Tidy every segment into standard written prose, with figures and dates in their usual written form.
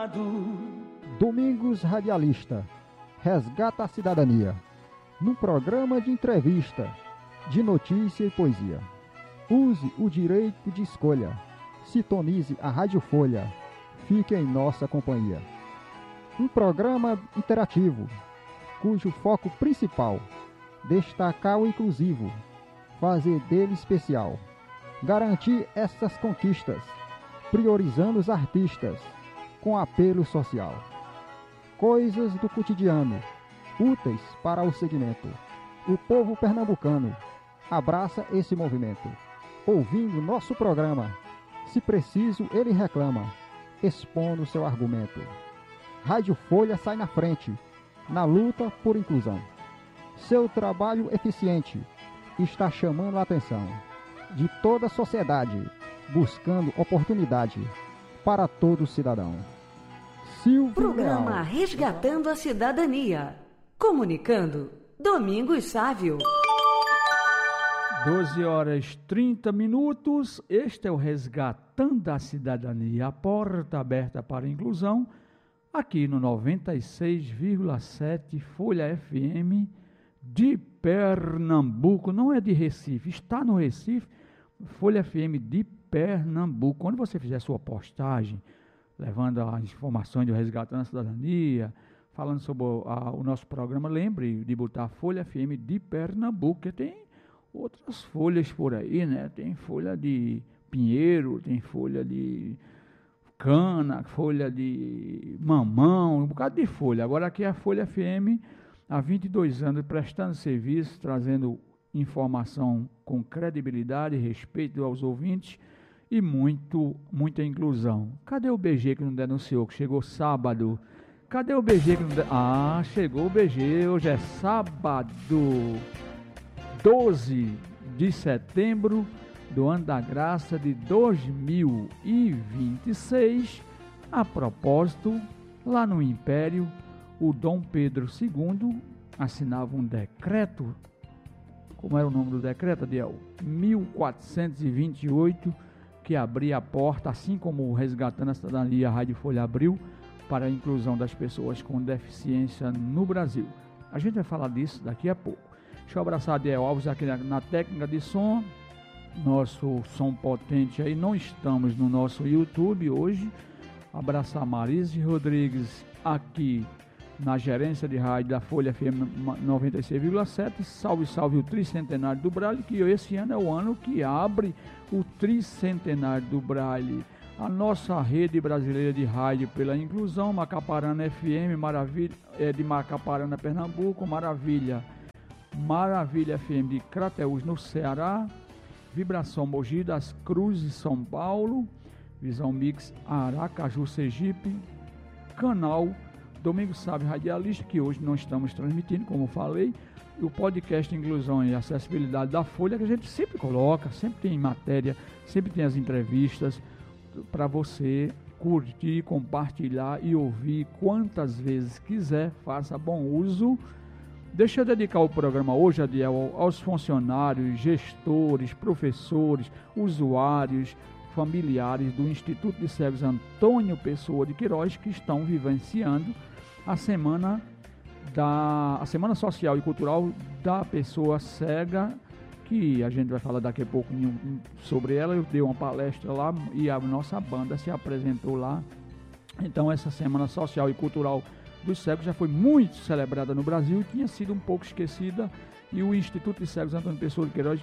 Domingos Radialista resgata a cidadania num programa de entrevista, de notícia e poesia. Use o direito de escolha. Sintonize a Rádio Folha. Fique em nossa companhia. Um programa interativo, cujo foco principal destacar o inclusivo, fazer dele especial, garantir essas conquistas, priorizando os artistas, com apelo social. Coisas do cotidiano, úteis para o segmento. O povo pernambucano abraça esse movimento. Ouvindo nosso programa, se preciso ele reclama, expondo seu argumento. Rádio Folha sai na frente, na luta por inclusão. Seu trabalho eficiente está chamando a atenção de toda a sociedade, buscando oportunidade para todo cidadão. Silvio Programa Leal. Resgatando a Cidadania. Comunicando, Domingos Sávio. 12h30. Este é o Resgatando a Cidadania, a porta aberta para a inclusão, aqui no 96,7 Folha FM de Pernambuco. Não é de Recife, está no Recife, Folha FM de Pernambuco. Quando você fizer sua postagem, levando as informações do Resgatando a Cidadania, falando sobre o nosso programa, lembre de botar Folha FM de Pernambuco, que tem outras folhas por aí, né? Tem folha de pinheiro, tem folha de cana, folha de mamão, um bocado de folha. Agora aqui é a Folha FM, há 22 anos, prestando serviço, trazendo informação com credibilidade, respeito aos ouvintes e muita inclusão. Cadê o BG que não denunciou, que chegou sábado? Cadê o BG que não denunciou? Ah, chegou o BG, hoje é sábado, 12 de setembro do ano da graça de 2026. A propósito, lá no Império, o Dom Pedro II assinava um decreto. Como era o nome do decreto, Adiel? 1428, que abria a porta, assim como o Resgatando a Cidadania, a Rádio Folha abriu, para a inclusão das pessoas com deficiência no Brasil. A gente vai falar disso daqui a pouco. Deixa eu abraçar a Adiel Alves aqui na técnica de som, nosso som potente aí. Não estamos no nosso YouTube hoje. Abraçar a Marise Rodrigues aqui na gerência de rádio da Folha FM 96,7. Salve, salve o tricentenário do Braille, que esse ano é o ano que abre o tricentenário do Braille. A nossa rede brasileira de rádio pela inclusão, Macaparana FM, Maravilha, de Macaparana, Pernambuco, Maravilha FM de Crateús, no Ceará, Vibração Mogi das Cruzes, São Paulo, Visão Mix Aracaju, Sergipe, canal Domingos Sávio Radialista, que hoje não estamos transmitindo, como falei, e o podcast Inclusão e Acessibilidade da Folha, que a gente sempre coloca, sempre tem matéria, sempre tem as entrevistas, para você curtir, compartilhar e ouvir quantas vezes quiser. Faça bom uso. Deixa eu dedicar o programa hoje, Adiel, aos funcionários, gestores, professores, usuários, familiares do Instituto de Cegos Antônio Pessoa de Queiroz, que estão vivenciando a Semana Social e Cultural da Pessoa Cega, que a gente vai falar daqui a pouco sobre ela. Eu dei uma palestra lá e a nossa banda se apresentou lá. Então essa Semana Social e Cultural dos Cegos já foi muito celebrada no Brasil e tinha sido um pouco esquecida, e o Instituto de Cegos Antônio Pessoa de Queiroz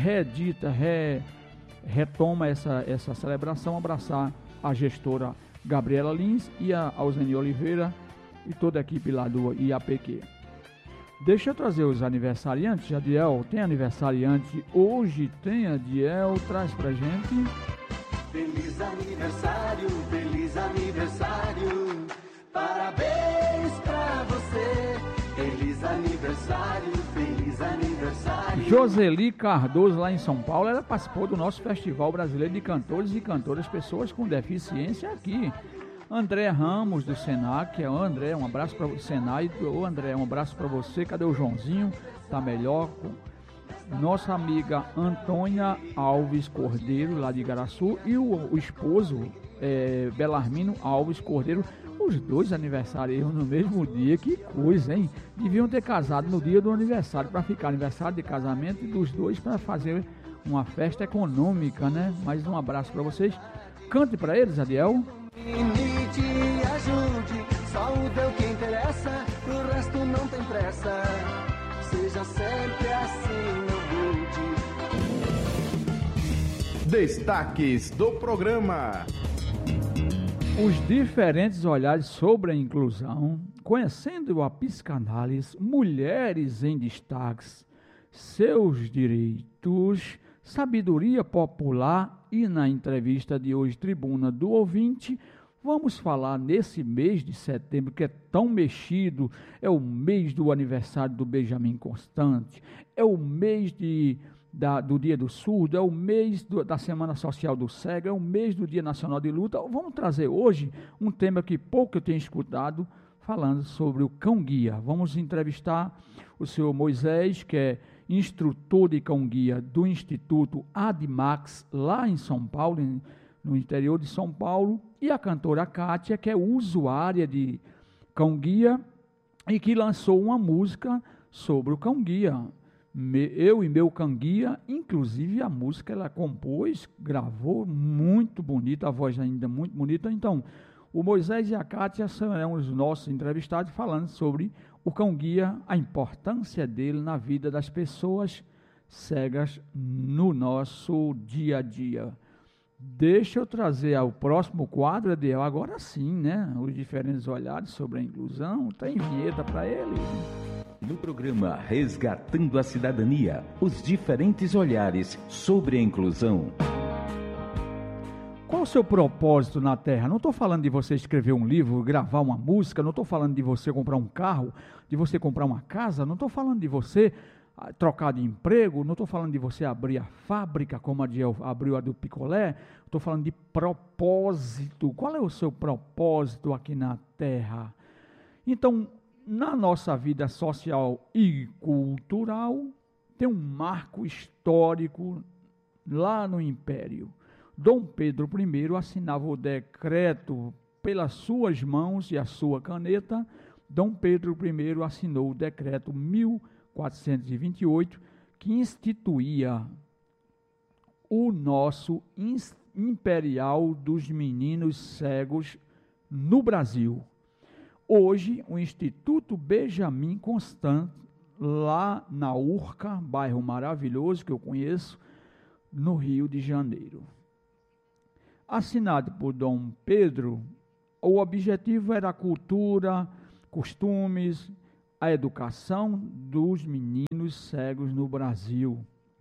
retoma essa celebração. Abraçar a gestora Gabriela Lins e a Alzeni Oliveira e toda a equipe lá do IAPQ. Deixa eu trazer os aniversariantes. Adiel, tem aniversariante hoje? Tem, Adiel, traz pra gente. Feliz aniversário, parabéns pra você. Feliz aniversário. Joseli Cardoso, lá em São Paulo, ela participou do nosso Festival Brasileiro de Cantores e Cantoras Pessoas com Deficiência aqui. André Ramos, do Senac. André, um abraço para o Senai. André, um abraço para você. Cadê o Joãozinho? Tá melhor? Nossa amiga Antônia Alves Cordeiro, lá de Igaraçu, e o esposo, Belarmino Alves Cordeiro. Os dois aniversariam no mesmo dia, que coisa, hein? Deviam ter casado no dia do aniversário, para ficar aniversário de casamento dos dois, para fazer uma festa econômica, né? Mais um abraço para vocês. Cante para eles, Adiel. E te ajude, só o Deus que interessa, o resto não tem pressa. Seja sempre assim, humilde. Destaques do programa. Os diferentes olhares sobre a inclusão, conhecendo a psicanálise, mulheres em destaques, seus direitos, sabedoria popular e na entrevista de hoje, Tribuna do Ouvinte, vamos falar nesse mês de setembro que é tão mexido, é o mês do aniversário do Benjamin Constant, é o mês do Dia do Surdo, é o mês da Semana Social do Cego, é o mês do Dia Nacional de Luta. Vamos trazer hoje um tema que pouco eu tenho escutado, falando sobre o cão-guia. Vamos entrevistar o senhor Moisés, que é instrutor de cão-guia do Instituto ADMAX, lá em São Paulo, no interior de São Paulo, e a cantora Kátia, que é usuária de cão-guia e que lançou uma música sobre o cão-guia. Eu e meu cão-guia, inclusive a música ela compôs, gravou, muito bonita, a voz ainda muito bonita. Então, o Moisés e a Kátia são os nossos entrevistados falando sobre o cão-guia, a importância dele na vida das pessoas cegas no nosso dia a dia. Deixa eu trazer ao próximo quadro, Adel, agora sim, né? Os diferentes olhares sobre a inclusão, tem vinheta para ele. No programa Resgatando a Cidadania, os diferentes olhares sobre a inclusão. Qual o seu propósito na Terra? Não estou falando de você escrever um livro, gravar uma música, não estou falando de você comprar um carro, de você comprar uma casa, não estou falando de você trocar de emprego, não estou falando de você abrir a fábrica, como a Diel abriu a do picolé, estou falando de propósito. Qual é o seu propósito aqui na Terra? Então, na nossa vida social e cultural, tem um marco histórico lá no Império. Dom Pedro I assinava o decreto pelas suas mãos e a sua caneta. Dom Pedro I assinou o decreto 1428, que instituía o nosso Imperial dos Meninos Cegos no Brasil. Hoje, o Instituto Benjamin Constant, lá na Urca, bairro maravilhoso que eu conheço, no Rio de Janeiro. Assinado por Dom Pedro, o objetivo era a cultura, costumes, a educação dos meninos cegos no Brasil.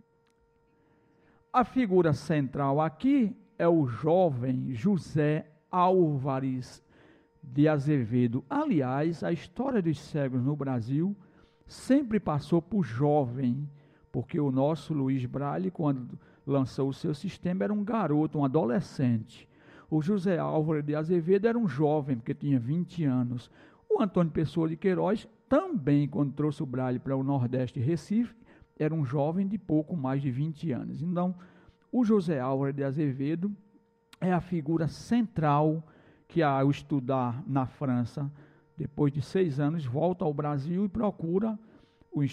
A figura central aqui é o jovem José Álvares de Azevedo. Aliás, a história dos cegos no Brasil sempre passou por jovem, porque o nosso Luiz Braille, quando lançou o seu sistema, era um garoto, um adolescente. O José Álvares de Azevedo era um jovem, porque tinha 20 anos. O Antônio Pessoa de Queiroz, também, quando trouxe o Braille para o Nordeste e Recife, era um jovem de pouco mais de 20 anos. Então, o José Álvares de Azevedo é a figura central que, ao estudar na França, depois de 6 anos, volta ao Brasil e procura o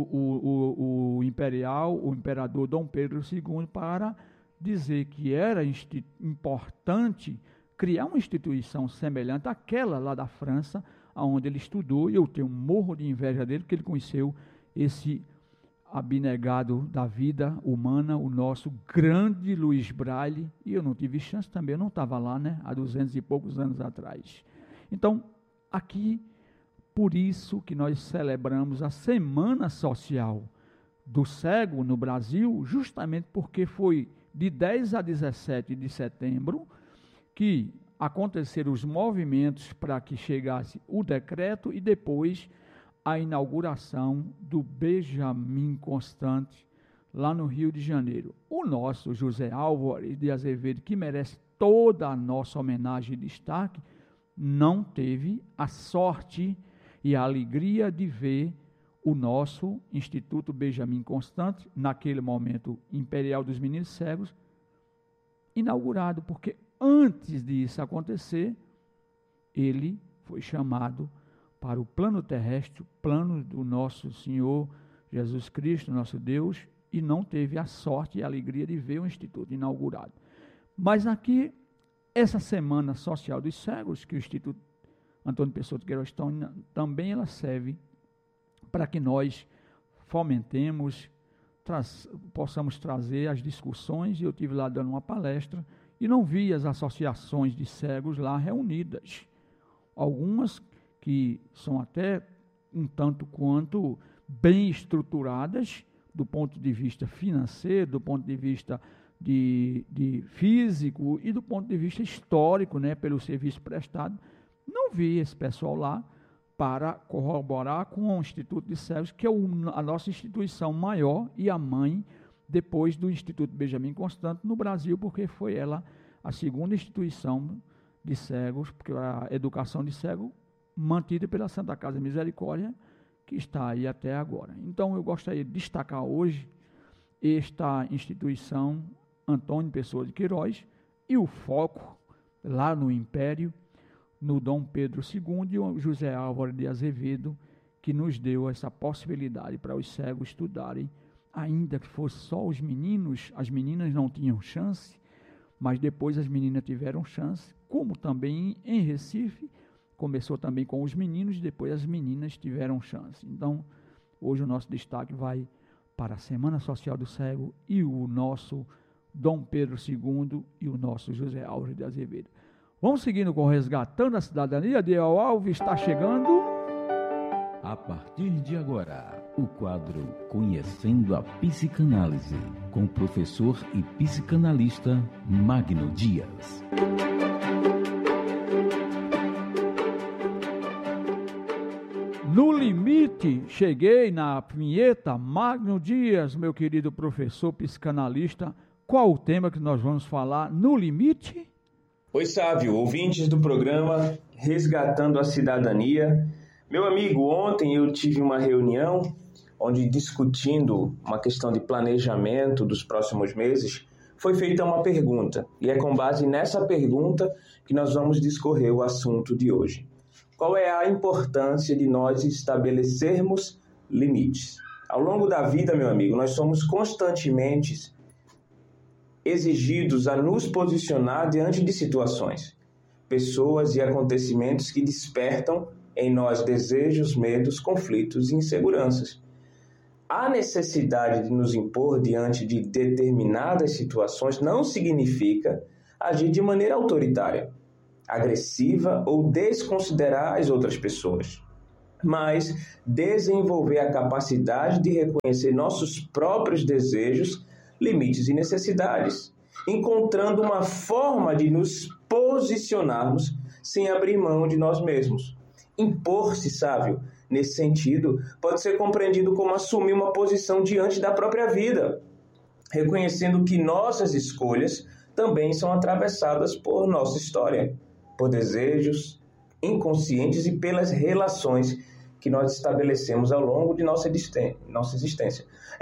imperador Dom Pedro II para dizer que era importante criar uma instituição semelhante àquela lá da França, onde ele estudou, e eu tenho um morro de inveja dele, porque ele conheceu esse abnegado da vida humana, o nosso grande Luiz Braille, e eu não tive chance também, eu não estava lá, né, há 200 e poucos anos atrás. Então, aqui, por isso que nós celebramos a Semana Social do Cego no Brasil, justamente porque foi de 10 a 17 de setembro que aconteceram os movimentos para que chegasse o decreto e depois a inauguração do Benjamin Constant lá no Rio de Janeiro. O nosso José Álvares de Azevedo, que merece toda a nossa homenagem e destaque, não teve a sorte e a alegria de ver o nosso Instituto Benjamin Constant, naquele momento Imperial dos Meninos Cegos, inaugurado, porque antes disso acontecer, ele foi chamado para o plano terrestre, o plano do nosso Senhor Jesus Cristo, nosso Deus, e não teve a sorte e a alegria de ver o Instituto inaugurado. Mas aqui, essa Semana Social dos Cegos, que o Instituto Antônio Pessoa de Queiroz também ela serve para que nós fomentemos, possamos trazer as discussões, e eu estive lá dando uma palestra, e não vi as associações de cegos lá reunidas. Algumas que são até um tanto quanto bem estruturadas, do ponto de vista financeiro, do ponto de vista de físico e do ponto de vista histórico, né, pelo serviço prestado. Não vi esse pessoal lá para corroborar com o Instituto de Cegos, que é a nossa instituição maior e a mãe, depois do Instituto Benjamin Constant no Brasil, porque foi ela a segunda instituição de cegos, porque a educação de cego mantida pela Santa Casa Misericórdia, que está aí até agora. Então, eu gostaria de destacar hoje esta instituição Antônio Pessoa de Queiroz e o foco lá no Império, no Dom Pedro II e o José Álvaro de Azevedo, que nos deu essa possibilidade para os cegos estudarem, ainda que fosse só os meninos. As meninas não tinham chance, mas depois as meninas tiveram chance, como também em Recife, começou também com os meninos, e depois as meninas tiveram chance. Então, hoje o nosso destaque vai para a Semana Social do Cego e o nosso Dom Pedro II e o nosso José Álvaro de Azevedo. Vamos seguindo com Resgatando a Cidadania. Adiel Alves está chegando. A partir de agora, o quadro Conhecendo a Psicanálise, com o professor e psicanalista Magno Dias. No limite, cheguei na vinheta. Magno Dias, meu querido professor psicanalista, qual o tema que nós vamos falar no limite? Oi, Sávio, ouvintes do programa Resgatando a Cidadania. Meu amigo, ontem eu tive uma reunião onde, discutindo uma questão de planejamento dos próximos meses, foi feita uma pergunta, e é com base nessa pergunta que nós vamos discorrer o assunto de hoje. Qual é a importância de nós estabelecermos limites? Ao longo da vida, meu amigo, nós somos constantemente exigidos a nos posicionar diante de situações, pessoas e acontecimentos que despertam em nós desejos, medos, conflitos e inseguranças. A necessidade de nos impor diante de determinadas situações não significa agir de maneira autoritária, agressiva ou desconsiderar as outras pessoas, mas desenvolver a capacidade de reconhecer nossos próprios desejos, limites e necessidades, encontrando uma forma de nos posicionarmos sem abrir mão de nós mesmos. Impor-se, Sávio, nesse sentido, pode ser compreendido como assumir uma posição diante da própria vida, reconhecendo que nossas escolhas também são atravessadas por nossa história, por desejos inconscientes e pelas relações que nós estabelecemos ao longo de nossa existência.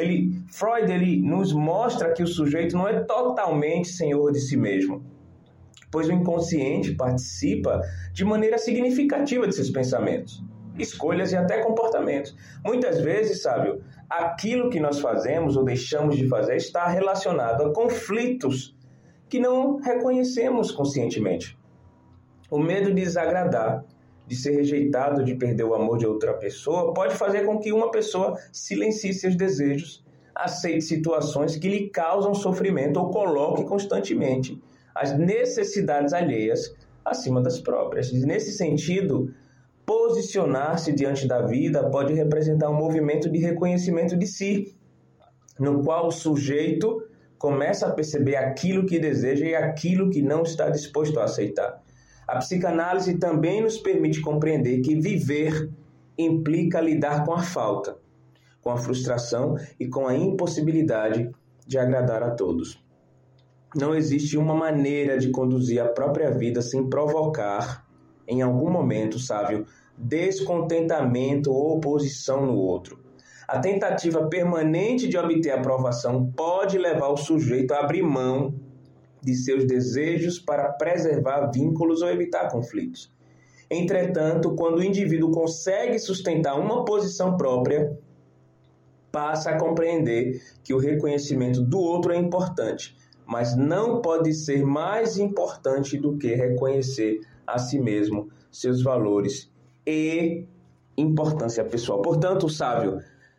Freud nos mostra que o sujeito não é totalmente senhor de si mesmo, pois o inconsciente participa de maneira significativa de seus pensamentos, escolhas e até comportamentos. Muitas vezes, Sávio, aquilo que nós fazemos ou deixamos de fazer está relacionado a conflitos que não reconhecemos conscientemente. O medo de desagradar, de ser rejeitado, de perder o amor de outra pessoa, pode fazer com que uma pessoa silencie seus desejos, aceite situações que lhe causam sofrimento ou coloque constantemente as necessidades alheias acima das próprias. Nesse sentido, posicionar-se diante da vida pode representar um movimento de reconhecimento de si, no qual o sujeito começa a perceber aquilo que deseja e aquilo que não está disposto a aceitar. A psicanálise também nos permite compreender que viver implica lidar com a falta, com a frustração e com a impossibilidade de agradar a todos. Não existe uma maneira de conduzir a própria vida sem provocar, em algum momento, Sávio, descontentamento ou oposição no outro. A tentativa permanente de obter aprovação pode levar o sujeito a abrir mão de seus desejos para preservar vínculos ou evitar conflitos. Entretanto, quando o indivíduo consegue sustentar uma posição própria, passa a compreender que o reconhecimento do outro é importante, mas não pode ser mais importante do que reconhecer a si mesmo, seus valores e importância pessoal. Portanto, sábio,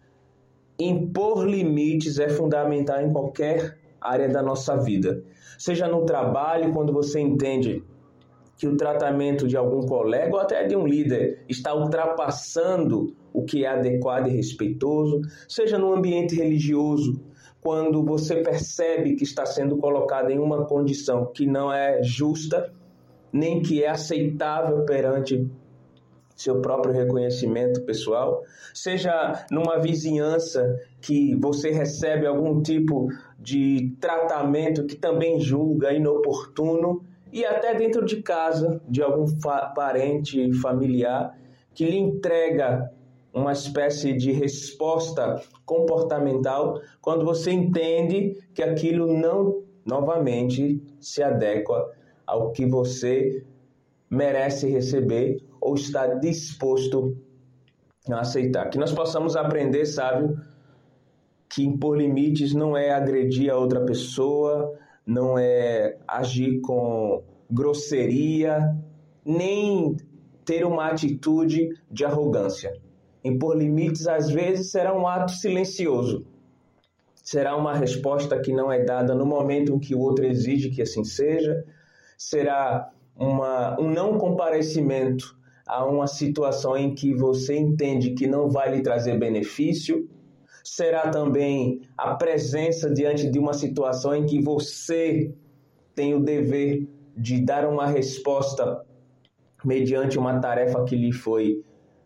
impor limites é fundamental em qualquer área da nossa vida. Seja no trabalho, quando você entende que o tratamento de algum colega ou até de um líder está ultrapassando o que é adequado e respeitoso. Seja no ambiente religioso, quando você percebe que está sendo colocado em uma condição que não é justa, nem que é aceitável perante seu próprio reconhecimento pessoal, seja numa vizinhança que você recebe algum tipo de tratamento que também julga inoportuno, e até dentro de casa, de algum parente familiar que lhe entrega uma espécie de resposta comportamental, quando você entende que aquilo não, novamente, se adequa ao que você merece receber ou está disposto a aceitar. Que nós possamos aprender, sábio, que impor limites não é agredir a outra pessoa, não é agir com grosseria, nem ter uma atitude de arrogância. Impor limites, às vezes, será um ato silencioso. Será uma resposta que não é dada no momento em que o outro exige que assim seja. Será um não comparecimento a uma situação em que você entende que não vai lhe trazer benefício. Será também a presença diante de uma situação em que você tem o dever de dar uma resposta mediante uma tarefa que lhe foi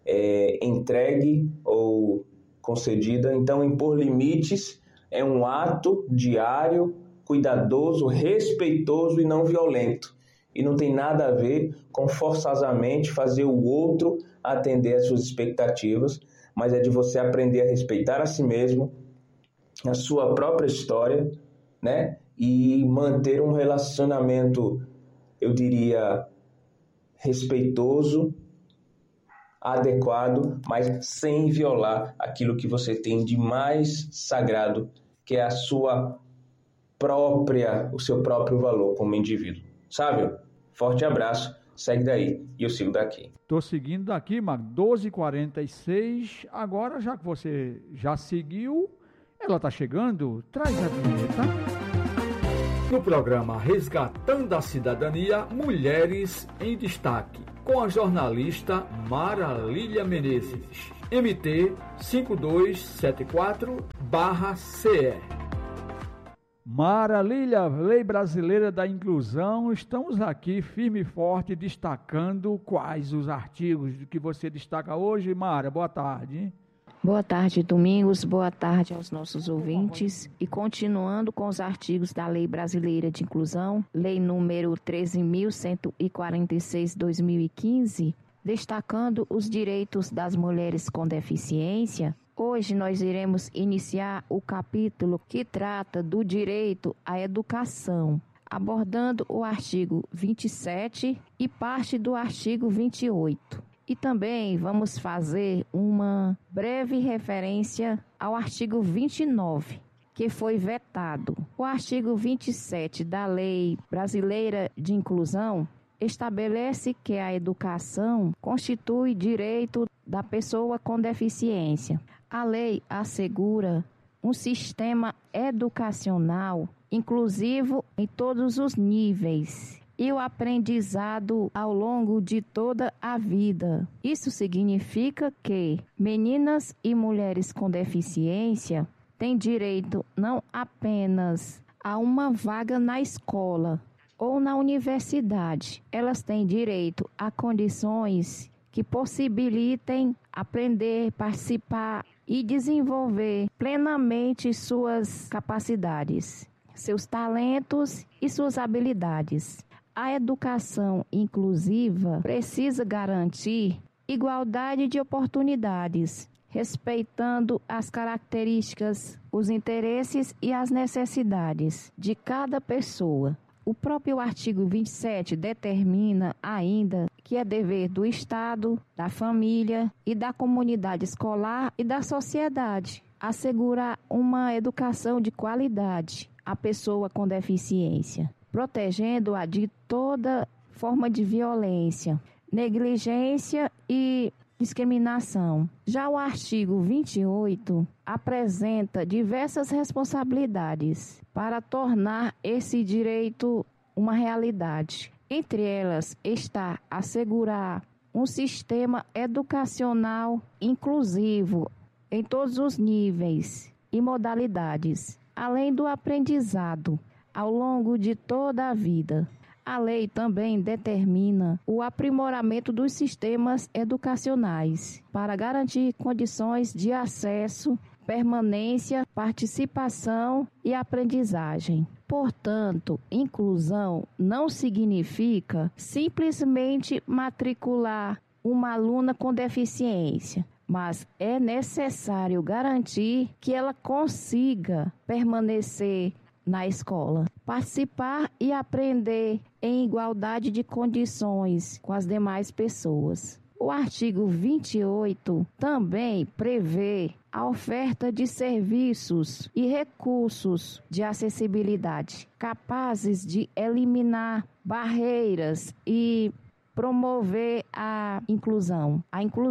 entregue ou concedida. Então, impor limites é um ato diário, cuidadoso, respeitoso e não violento. E não tem nada a ver com forçosamente fazer o outro atender às suas expectativas, mas é de você aprender a respeitar a si mesmo, a sua própria história, né? E manter um relacionamento, eu diria, respeitoso, adequado, mas sem violar aquilo que você tem de mais sagrado, que é o seu próprio valor como indivíduo. Sábio, forte abraço, segue daí e eu sigo daqui. Tô seguindo daqui, Magno, 12h46. Agora, já que você já seguiu, ela tá chegando, traz a vinheta. No programa Resgatando a Cidadania, Mulheres em Destaque, com a jornalista Mara Lília Menezes, MT 5274/CE. Mara Lília, Lei Brasileira da Inclusão, estamos aqui firme e forte destacando quais os artigos que você destaca hoje. Mara, boa tarde. Boa tarde, Domingos. Boa tarde aos nossos ouvintes. E continuando com os artigos da Lei Brasileira de Inclusão, Lei número 13.146/2015, destacando os direitos das mulheres com deficiência, hoje nós iremos iniciar o capítulo que trata do direito à educação, abordando o artigo 27 e parte do artigo 28. E também vamos fazer uma breve referência ao artigo 29, que foi vetado. O artigo 27 da Lei Brasileira de Inclusão estabelece que a educação constitui direito da pessoa com deficiência. A lei assegura um sistema educacional inclusivo em todos os níveis e o aprendizado ao longo de toda a vida. Isso significa que meninas e mulheres com deficiência têm direito não apenas a uma vaga na escola ou na universidade, elas têm direito a condições que possibilitem aprender, participar e desenvolver plenamente suas capacidades, seus talentos e suas habilidades. A educação inclusiva precisa garantir igualdade de oportunidades, respeitando as características, os interesses e as necessidades de cada pessoa. O próprio artigo 27 determina ainda que é dever do Estado, da família e da comunidade escolar e da sociedade assegurar uma educação de qualidade à pessoa com deficiência, protegendo-a de toda forma de violência, negligência e discriminação. Já o artigo 28 apresenta diversas responsabilidades para tornar esse direito uma realidade. Entre elas está assegurar um sistema educacional inclusivo em todos os níveis e modalidades, além do aprendizado ao longo de toda a vida. A lei também determina o aprimoramento dos sistemas educacionais para garantir condições de acesso, permanência, participação e aprendizagem. Portanto, inclusão não significa simplesmente matricular uma aluna com deficiência, mas é necessário garantir que ela consiga permanecer na escola, participar e aprender em igualdade de condições com as demais pessoas. O artigo 28 também prevê a oferta de serviços e recursos de acessibilidade capazes de eliminar barreiras e promover a inclusão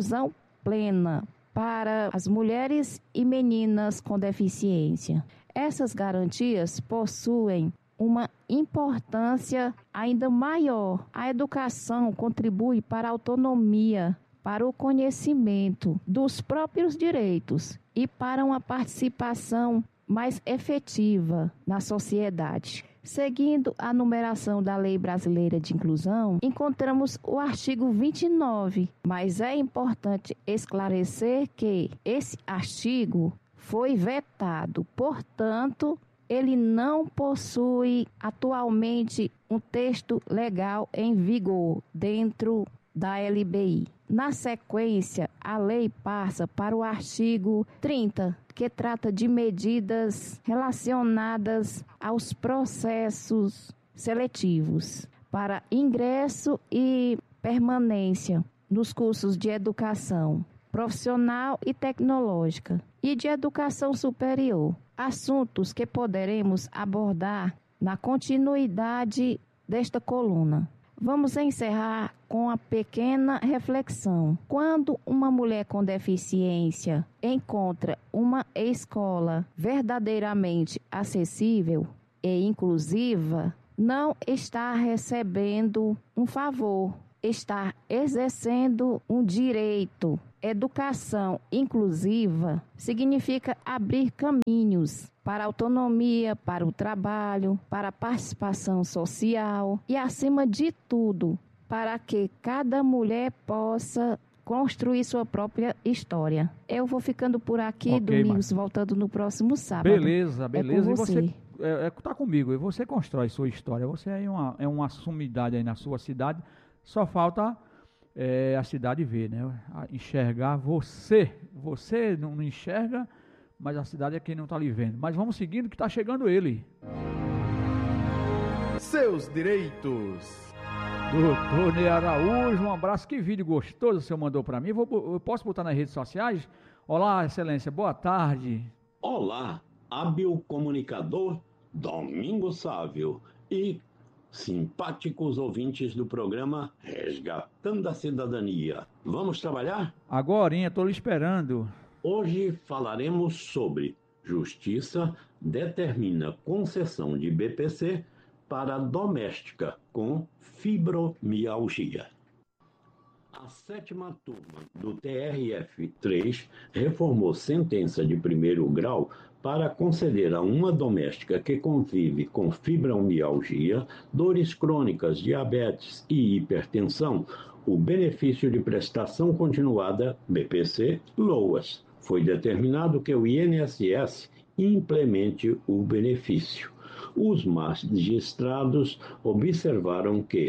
plena para as mulheres e meninas com deficiência. Essas garantias possuem uma importância ainda maior. A educação contribui para a autonomia, para o conhecimento dos próprios direitos e para uma participação mais efetiva na sociedade. Seguindo a numeração da Lei Brasileira de Inclusão, encontramos o artigo 29, mas é importante esclarecer que esse artigo foi vetado, portanto, ele não possui atualmente um texto legal em vigor dentro da LBI. Na sequência, a lei passa para o artigo 30, que trata de medidas relacionadas aos processos seletivos para ingresso e permanência nos cursos de educação profissional e tecnológica e de educação superior, assuntos que poderemos abordar na continuidade desta coluna. Vamos encerrar com a pequena reflexão. Quando uma mulher com deficiência encontra uma escola verdadeiramente acessível e inclusiva, não está recebendo um favor, está exercendo um direito. Educação inclusiva significa abrir caminhos para a autonomia, para o trabalho, para a participação social e, acima de tudo, para que cada mulher possa construir sua própria história. Eu vou ficando por aqui, Ok, Domingos, voltando no próximo sábado. Beleza. Com E você. Tá comigo, e você constrói sua história. Você é uma sumidade aí na sua cidade, só falta a cidade ver, né? Enxergar você. Você não enxerga, mas a cidade é quem não está lhe vendo. Mas vamos seguindo que está chegando ele. Seus direitos. Doutor Ney Araújo, um abraço. Que vídeo gostoso o senhor mandou para mim. Eu posso botar nas redes sociais? Olá, excelência, boa tarde. Olá, hábil comunicador Domingos Sávio e simpáticos ouvintes do programa Resgatando a Cidadania. Vamos trabalhar? Agorinha, estou lhe esperando. Hoje falaremos sobre Justiça determina concessão de BPC para doméstica com fibromialgia. A 7ª turma do TRF-3 reformou sentença de primeiro grau para conceder a uma doméstica que convive com fibromialgia, dores crônicas, diabetes e hipertensão o benefício de prestação continuada BPC LOAS. Foi determinado que o INSS implemente o benefício. Os magistrados observaram que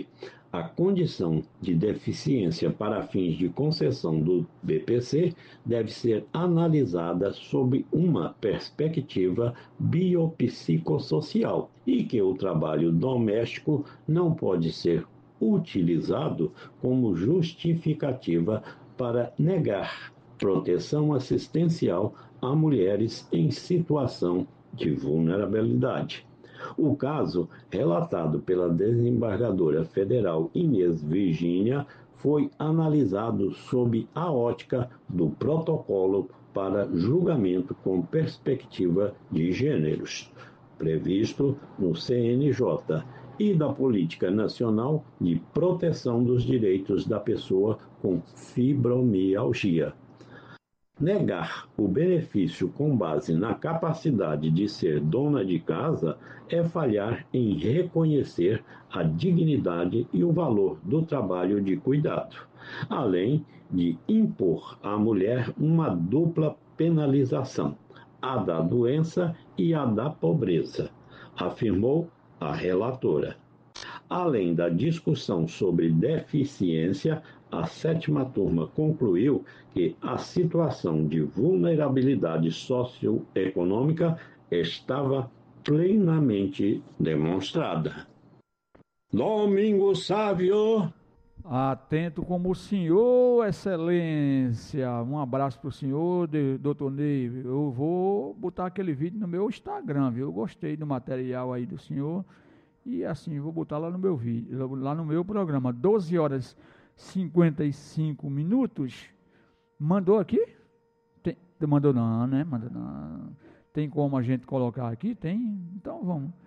A condição de deficiência para fins de concessão do BPC deve ser analisada sob uma perspectiva biopsicossocial e que o trabalho doméstico não pode ser utilizado como justificativa para negar proteção assistencial a mulheres em situação de vulnerabilidade. O caso, relatado pela desembargadora federal Inês Virgínia, foi analisado sob a ótica do protocolo para julgamento com perspectiva de gêneros, previsto no CNJ, e da Política Nacional de Proteção dos Direitos da Pessoa com Fibromialgia. Negar o benefício com base na capacidade de ser dona de casa é falhar em reconhecer a dignidade e o valor do trabalho de cuidado, além de impor à mulher uma dupla penalização, a da doença e a da pobreza, afirmou a relatora. Além da discussão sobre deficiência, a 7ª turma concluiu que a situação de vulnerabilidade socioeconômica estava plenamente demonstrada. Domingo Sávio. Atento como o senhor, excelência. Um abraço para o senhor, doutor Ney. Eu vou botar aquele vídeo no meu Instagram, viu? Eu gostei do material aí do senhor. E assim, vou botar lá no meu vídeo, lá no meu programa. 12 horas 55 minutos. Mandou aqui? Mandou não, né? Mandou não. Tem como a gente colocar aqui? Tem? Então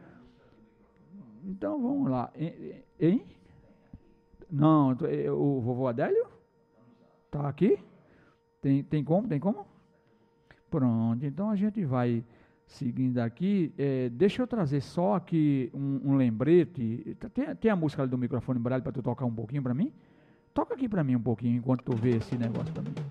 vamos lá. Hein? Não, o vovô Adélio? Tá aqui? Tem como? Tem como? Pronto, então a gente vai seguindo aqui. Deixa eu trazer só aqui um lembrete. Tem a música ali do microfone braille para tu tocar um pouquinho para mim? Toca aqui para mim um pouquinho enquanto tu vê esse negócio também.